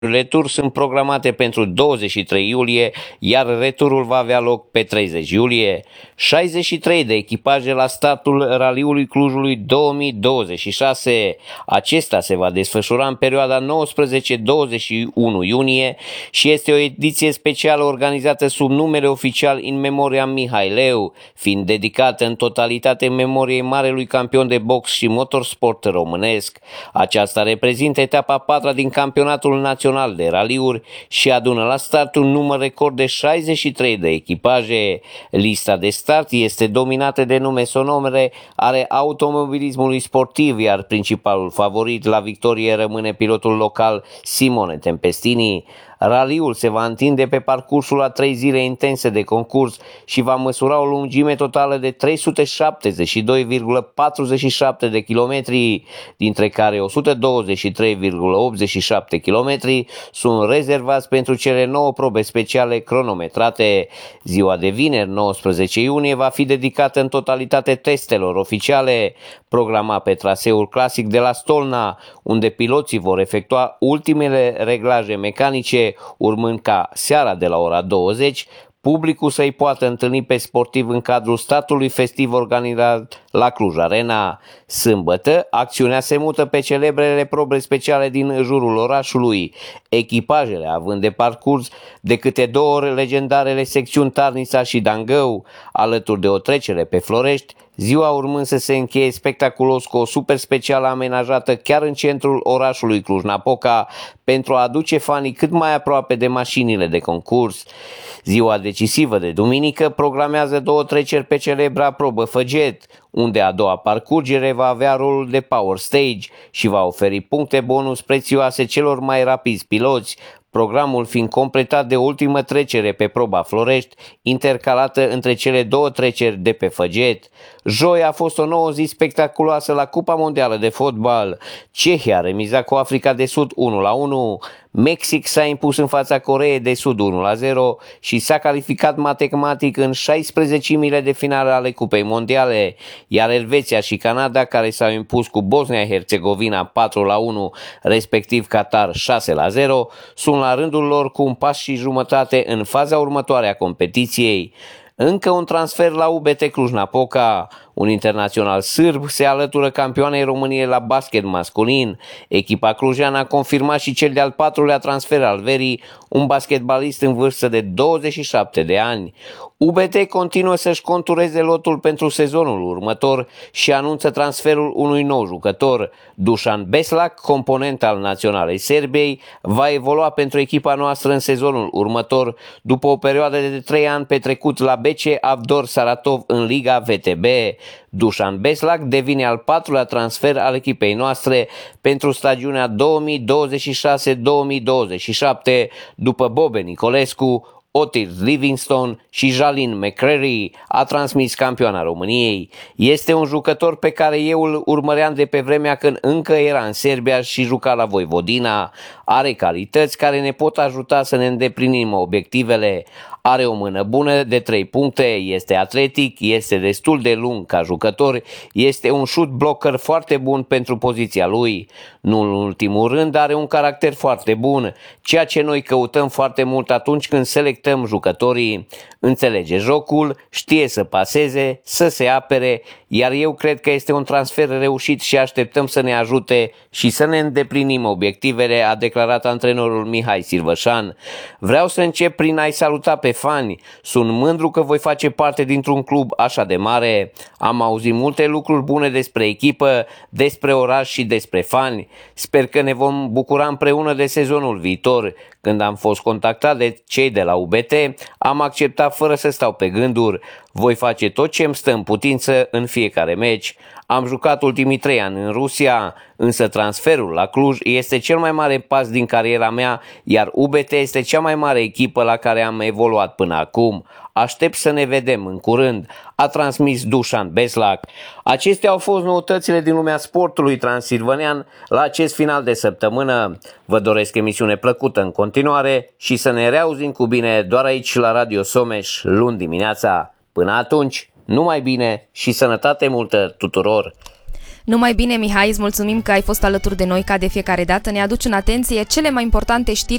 Retur sunt programate pentru 23 iulie, iar returul va avea loc pe 30 iulie. 63 de echipaje la startul Raliului Clujului 2026. Acesta se va desfășura în perioada 19-21 iunie și este o ediție specială organizată sub numele oficial In Memoriam Mihaileu, fiind dedicată în totalitate memoriei marelui campion de box și motorsport românesc. Aceasta reprezintă etapa 4 din campionatul național de raliuri și adună la start un număr record de 63 de echipaje. Lista de start este dominată de nume sonomere ale automobilismului sportiv, iar principalul favorit la victorie rămâne pilotul local Simone Tempestini. Raliul se va întinde pe parcursul a 3 zile intense de concurs și va măsura o lungime totală de 372,47 de kilometri, dintre care 123,87 kilometri sunt rezervați pentru cele 9 probe speciale cronometrate. Ziua de vineri, 19 iunie, va fi dedicată în totalitate testelor oficiale, programat pe traseul clasic de la Stolna, unde piloții vor efectua ultimele reglaje mecanice, urmând ca seara de la ora 20 publicul să-i poată întâlni pe sportiv în cadrul statului festiv organizat la Cluj Arena. Sâmbătă, acțiunea se mută pe celebrele probe speciale din jurul orașului, echipajele având de parcurs de câte 2 ori legendarele secțiuni Tarnița și Dangău, alături de o trecere pe Florești, ziua urmând să se încheie spectaculos cu o super specială amenajată chiar în centrul orașului Cluj-Napoca pentru a aduce fanii cât mai aproape de mașinile de concurs. Ziua decisivă de duminică programează 2 treceri pe celebra probă Făget, unde a doua parcurgere va avea rolul de power stage și va oferi puncte bonus prețioase celor mai rapizi piloți, programul fiind completat de ultimă trecere pe proba Florești, intercalată între cele 2 treceri de pe Făget. Joi a fost o nouă zi spectaculoasă la Cupa Mondială de Fotbal. Cehia a remizat cu Africa de Sud 1-1, Mexic s-a impus în fața Coreei de Sud 1-0 și s-a calificat matematic în 16.000 de finale ale Cupei Mondiale, iar Elveția și Canada, care s-au impus cu Bosnia-Herzegovina 4-1, respectiv Qatar 6-0, sunt la rândul lor cu un pas și jumătate în faza următoare a competiției. Încă un transfer la UBT Cluj-Napoca. Un internațional sârb se alătură campioanei României la basket masculin. Echipa clujeană a confirmat și cel de-al 4-lea transfer al verii, un basketbalist în vârstă de 27 de ani. UBT continuă să-și contureze lotul pentru sezonul următor și anunță transferul unui nou jucător. Dusan Beslak, component al naționalei Serbiei, va evolua pentru echipa noastră în sezonul următor, după o perioadă de 3 ani petrecut la BC Avdor Saratov în Liga VTB. Dusan Beslak devine al 4-lea transfer al echipei noastre pentru stagiunea 2026-2027, după Bobe Nicolescu, Otis Livingstone și Jalin McCrary, a transmis campioana României. Este un jucător pe care eu îl urmăream de pe vremea când încă era în Serbia și juca la Voivodina. Are calități care ne pot ajuta să ne îndeplinim obiectivele. Are o mână bună de 3 puncte, este atletic, este destul de lung ca jucător, este un shoot blocker foarte bun pentru poziția lui. Nu în ultimul rând, are un caracter foarte bun, ceea ce noi căutăm foarte mult atunci când selectăm jucătorii. Înțelege jocul, știe să paseze, să se apere, iar eu cred că este un transfer reușit și așteptăm să ne ajute și să ne îndeplinim obiectivele, a declarat antrenorul Mihai Silvășan. Vreau să încep prin a-i saluta pe fani. Sunt mândru că voi face parte dintr-un club așa de mare. Am auzit multe lucruri bune despre echipă, despre oraș și despre fani. Sper că ne vom bucura împreună de sezonul viitor. Când am fost contactat de cei de la UBT, am acceptat fără să stau pe gânduri. Voi face tot ce îmi stă în putință în fiecare meci. Am jucat ultimii 3 ani în Rusia, însă transferul la Cluj este cel mai mare pas din cariera mea, iar UBT este cea mai mare echipă la care am evoluat până acum. Aștept să ne vedem în curând, a transmis Dusan Beslak. Acestea au fost noutățile din lumea sportului transilvanean la acest final de săptămână. Vă doresc emisiune plăcută în continuare și să ne reauzim cu bine doar aici la Radio Someș luni dimineața. Până atunci, numai bine și sănătate multă tuturor! Numai bine, Mihai, îți mulțumim că ai fost alături de noi ca de fiecare dată. Ne aduci în atenție cele mai importante știri